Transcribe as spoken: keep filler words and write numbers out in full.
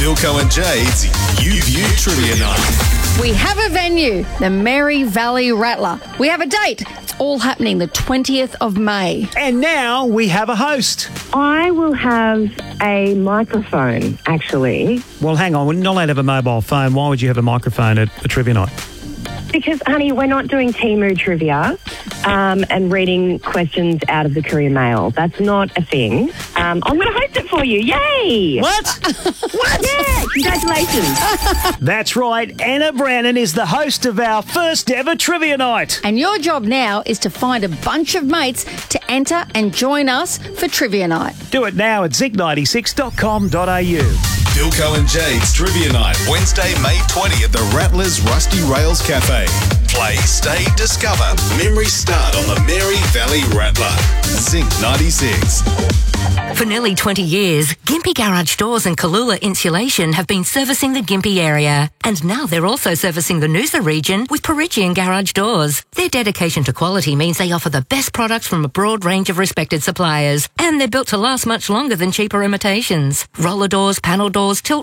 Dilko and Jade's You View Trivia Night. We have a venue, the Mary Valley Rattler. We have a date. It's all happening the twentieth of May. And now we have a host. I will have a microphone, actually. Well, hang on. We're not allowed to have a mobile phone. Why would you have a microphone at a trivia night? Because, honey, we're not doing Temu trivia um, and reading questions out of the Courier Mail. That's not a thing. Um, I'm going to host it for you. Yay! What? What? Yeah, congratulations. That's right. Anna Brannan is the host of our first ever trivia night. And your job now is to find a bunch of mates to enter and join us for trivia night. Do it now at zig ninety-six dot com dot a u. Dilko and Jade's Trivia Night, Wednesday, May twentieth at the Rattlers Rusty Rails Cafe. Play, stay, discover. Memories start on the Mary Valley Rattler. Zinc ninety-six. For nearly twenty years, Gympie Garage Doors and Kalula Insulation have been servicing the Gympie area. And now they're also servicing the Noosa region with Perigian Garage Doors. Their dedication to quality means they offer the best products from a broad range of respected suppliers. And they're built to last much longer than cheaper imitations. Roller doors, panel doors, tilt